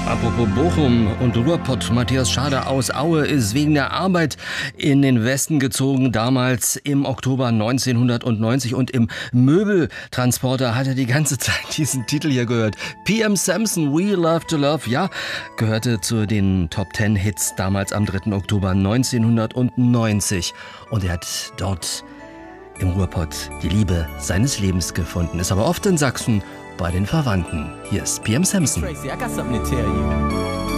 Apropos Bochum und Ruhrpott, Matthias Schade aus Aue ist wegen der Arbeit in den Westen gezogen, damals im Oktober 1990, und im Möbeltransporter hat er die ganze Zeit diesen Titel hier gehört. PM Samson, We Love to Love, ja, gehörte zu den Top 10 Hits damals am 3. Oktober 1990, und er hat dort im Ruhrpott die Liebe seines Lebens gefunden, ist aber oft in Sachsen bei den Verwandten. Hier ist PM Samson. Tracy, I got something to tell you.